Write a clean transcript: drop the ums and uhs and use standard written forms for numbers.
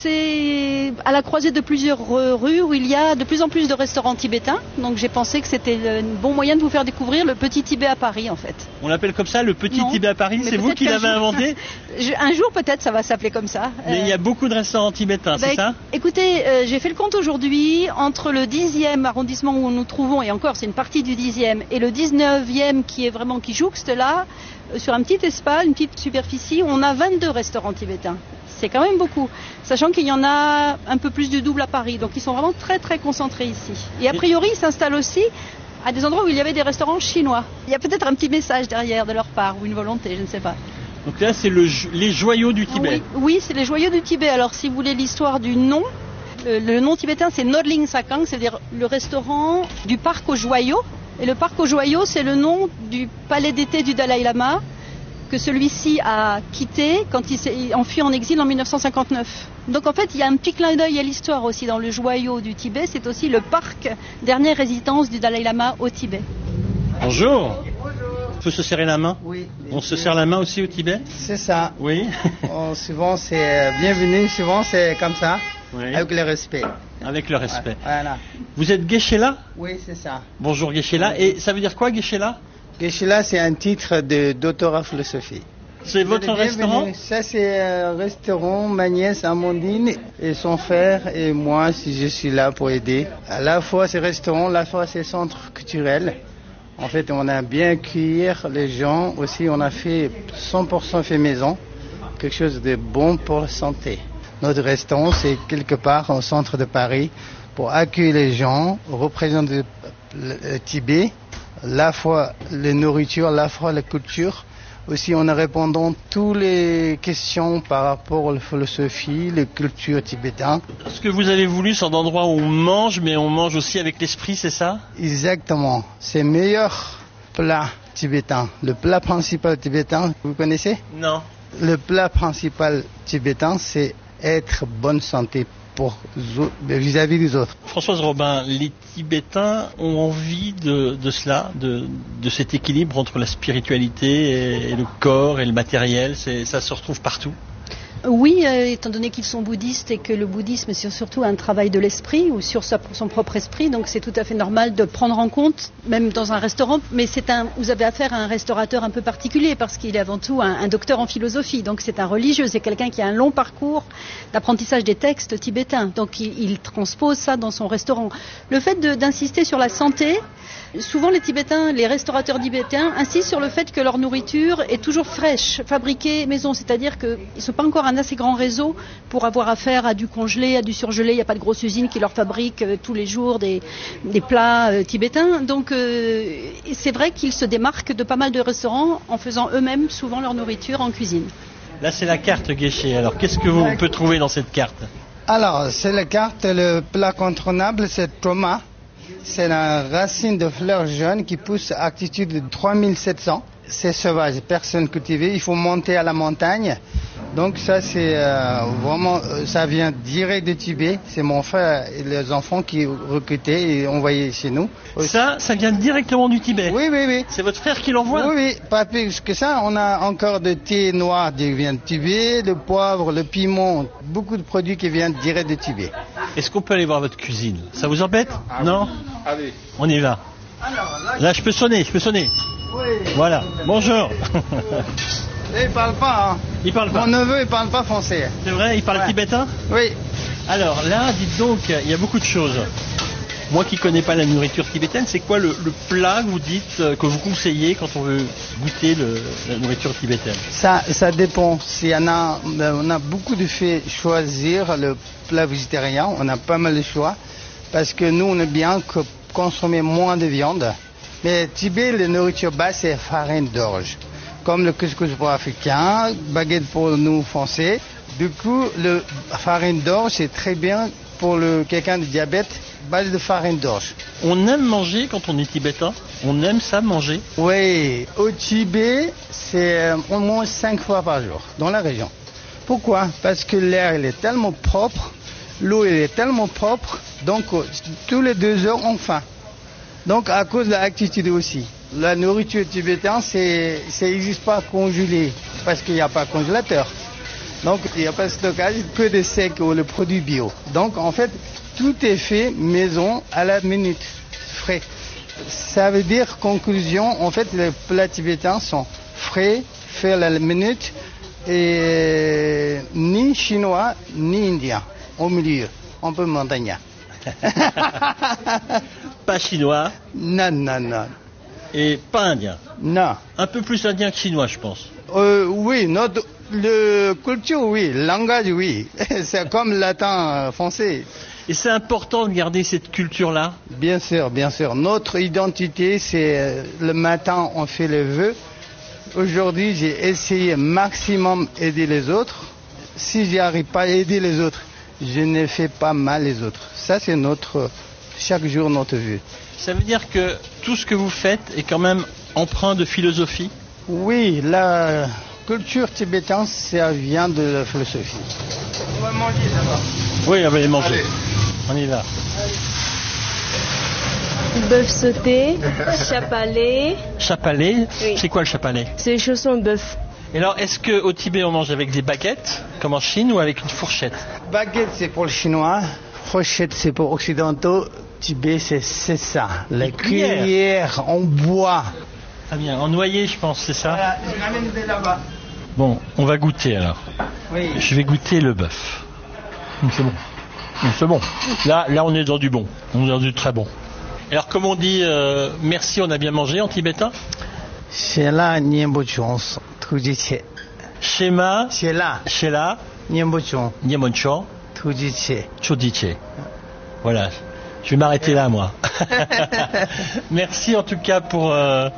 C'est à la croisée de plusieurs rues où il y a de plus en plus de restaurants tibétains. Donc j'ai pensé que c'était un bon moyen de vous faire découvrir le petit Tibet à Paris en fait. On l'appelle comme ça, le petit Tibet à Paris, c'est vous qui l'avez inventé? Un jour peut-être ça va s'appeler comme ça. Mais il y a beaucoup de restaurants tibétains, c'est ça? Écoutez, j'ai fait le compte aujourd'hui, entre le 10e arrondissement où nous nous trouvons, et encore c'est une partie du 10e, et le 19e qui jouxte là, sur un petit espace, une petite superficie, on a 22 restaurants tibétains. C'est quand même beaucoup, sachant qu'il y en a un peu plus du double à Paris, donc ils sont vraiment très très concentrés ici. Et a priori, ils s'installent aussi à des endroits où il y avait des restaurants chinois. Il y a peut-être un petit message derrière de leur part, ou une volonté, je ne sais pas. Donc là, c'est les joyaux du Tibet. Oui, c'est les joyaux du Tibet. Alors si vous voulez l'histoire du nom, le nom tibétain c'est Nodling Sakang, c'est-à-dire le restaurant du parc aux joyaux. Et le parc aux joyaux, c'est le nom du palais d'été du Dalai Lama, que celui-ci a quitté quand il s'est enfui en exil en 1959. Donc en fait, il y a un petit clin d'œil à l'histoire aussi dans le joyau du Tibet. C'est aussi le parc, dernière résidence du Dalai Lama au Tibet. Bonjour. On peut se serrer la main? Oui. On se serre la main aussi au Tibet? C'est ça. Oui. Souvent c'est bienvenu, souvent c'est comme ça, oui. Avec le respect. Avec le respect. Voilà. Vous êtes Geshe-la? Oui, c'est ça. Bonjour Geshe-la. Et ça veut dire quoi Geshe-la? Geshe-la, c'est un titre de doctorat en philosophie. C'est votre restaurant? Ça, c'est un restaurant, ma nièce Amandine et son frère et moi, si je suis là pour aider. À la fois c'est restaurant, à la fois c'est centre culturel. En fait, on a bien accueillir les gens. Aussi, on a fait 100% fait maison, quelque chose de bon pour la santé. Notre restaurant, c'est quelque part au centre de Paris pour accueillir les gens, représenter le Tibet, à la fois la nourriture, à la fois la culture. Aussi, on a répondant toutes les questions par rapport à la philosophie, la culture tibétaine. Ce que vous avez voulu, c'est un endroit où on mange, mais on mange aussi avec l'esprit, c'est ça? Exactement. C'est le meilleur plat tibétain. Le plat principal tibétain, vous connaissez? Non. Le plat principal tibétain, c'est être bonne santé vis-à-vis des autres. Françoise Robin, les Tibétains ont envie de cela, de cet équilibre entre la spiritualité et le corps et le matériel. Ça se retrouve partout. Oui, étant donné qu'ils sont bouddhistes et que le bouddhisme c'est surtout un travail de l'esprit ou sur son propre esprit, donc c'est tout à fait normal de prendre en compte, même dans un restaurant, mais vous avez affaire à un restaurateur un peu particulier parce qu'il est avant tout un docteur en philosophie, donc c'est un religieux, c'est quelqu'un qui a un long parcours d'apprentissage des textes tibétains, donc il transpose ça dans son restaurant. Le fait d'insister sur la santé, souvent les restaurateurs tibétains insistent sur le fait que leur nourriture est toujours fraîche, fabriquée maison, c'est-à-dire qu'ils ne sont pas encore un assez grand réseau pour avoir affaire à du congelé, à du surgelé. Il n'y a pas de grosse usine qui leur fabrique tous les jours des plats tibétains. Donc c'est vrai qu'ils se démarquent de pas mal de restaurants en faisant eux-mêmes souvent leur nourriture en cuisine. Là c'est la carte Geshe. Alors qu'est-ce que vous peut trouver dans cette carte? Alors c'est la carte, le plat incontournable, c'est Toma. C'est la racine de fleurs jaunes qui pousse à altitude de 3700. C'est sauvage, personne cultivée. Il faut monter à la montagne. Donc ça, c'est vraiment, ça vient direct de Tibet. C'est mon frère et les enfants qui recrutaient et envoyaient chez nous. Ça vient directement du Tibet? Oui, oui, oui. C'est votre frère qui l'envoie? Oui, oui. Pas plus que ça. On a encore de thé noir qui vient de Tibet, le poivre, le piment, beaucoup de produits qui viennent direct de Tibet. Est-ce qu'on peut aller voir votre cuisine? Ça vous embête? Non? Allez. On y va. Là, je peux sonner. Oui. Voilà. Bonjour. Il parle pas, hein. Il parle pas. Mon neveu, il parle pas français. C'est vrai, il parle tibétain? Oui. Alors là, dites donc, il y a beaucoup de choses. Moi qui connais pas la nourriture tibétaine, c'est quoi le plat que vous dites, que vous conseillez quand on veut goûter la nourriture tibétaine? Ça dépend. On a beaucoup de fait choisir le plat végétarien. On a pas mal de choix. Parce que nous, on aime bien consommer moins de viande. Mais Tibet, la nourriture basse, c'est farine d'orge. Comme le couscous pour africain, baguette pour nous français. Du coup, le farine d'orge, c'est très bien pour quelqu'un de diabète, base de farine d'orge. On aime manger quand on est tibétain? On aime ça, manger? Oui, au Tibet, on mange 5 fois par jour dans la région. Pourquoi? Parce que l'air il est tellement propre, l'eau elle est tellement propre, donc tous les 2 heures on faim. Donc à cause de l'altitude aussi. La nourriture tibétaine, ça n'existe pas congelée, parce qu'il n'y a pas de congélateur. Donc il n'y a pas de stockage, que des secs ou le produit bio. Donc en fait, tout est fait maison à la minute, frais. Ça veut dire, conclusion, en fait, les plats tibétains sont frais, faits à la minute, et ni chinois, ni indien, au milieu, un peu montagnard. Pas chinois Non. et pas indien. Non. Un peu plus indien que chinois, je pense. Oui, notre culture, oui, langage, oui. C'est comme latin, français. Et c'est important de garder cette culture-là. Bien sûr. Notre identité, c'est le matin, on fait les vœux. Aujourd'hui, j'ai essayé maximum aider les autres. Si j'y arrive pas à aider les autres, je ne fais pas mal les autres. Ça, c'est chaque jour notre vœu. Ça veut dire que tout ce que vous faites est quand même empreint de philosophie. Oui, la culture tibétaine, ça vient de la philosophie. On va manger d'abord. Oui, on va les manger. Allez. On y va. Bœuf sauté, chapalé. Chapalé, Oui. c'est quoi le chapalé? C'est chaussons de bœuf. Et alors, est-ce qu'au Tibet, on mange avec des baguettes, comme en Chine, ou avec une fourchette? Baguette, c'est pour le chinois. Fourchette, c'est pour occidentaux. Tibet, c'est ça. Les cuillères en bois. Ah bien, en noyer, je pense, c'est ça? Voilà, je ramène de là-bas. Bon, on va goûter alors. Oui. Je vais goûter le bœuf. C'est bon. C'est bon. Là, on est dans du bon. On est dans du très bon. Alors, comme on dit merci, on a bien mangé en tibétain? Shela Nyembochon, Tujiche. Shema, Shela Nyembochon, Nyemonchon, Tujiche. Chodiche. Voilà. Je vais m'arrêter là, moi. Merci en tout cas pour